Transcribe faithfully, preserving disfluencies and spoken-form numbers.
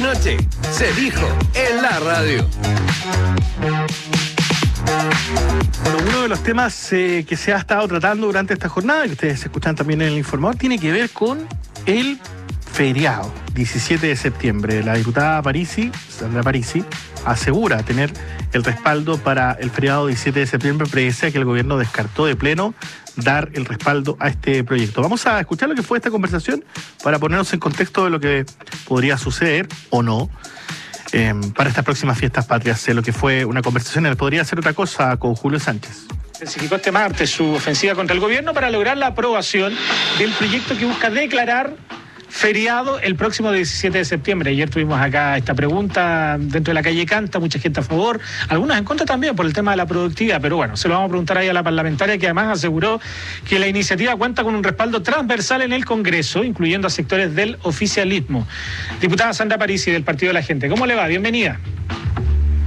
noche, se dijo en la radio. Bueno, uno de los temas eh, que se ha estado tratando durante esta jornada, que ustedes escuchan también en el informador, tiene que ver con el feriado, diecisiete de septiembre. La diputada Parisi, Sandra Parisi, asegura tener el respaldo para el feriado diecisiete de septiembre, pese a que el gobierno descartó de pleno dar el respaldo a este proyecto. Vamos a escuchar lo que fue esta conversación para ponernos en contexto de lo que podría suceder o no eh, para estas próximas fiestas patrias, eh, lo que fue una conversación, él podría hacer otra cosa con Julio Sánchez. Intensificó este martes su ofensiva contra el gobierno para lograr la aprobación del proyecto que busca declarar feriado el próximo diecisiete de septiembre. Ayer tuvimos acá esta pregunta dentro de la calle Canta, mucha gente a favor, algunos en contra también por el tema de la productividad, pero bueno, se lo vamos a preguntar ahí a la parlamentaria, que además aseguró que la iniciativa cuenta con un respaldo transversal en el Congreso, incluyendo a sectores del oficialismo. Diputada Sandra Parisi, del Partido de la Gente, ¿cómo le va? Bienvenida.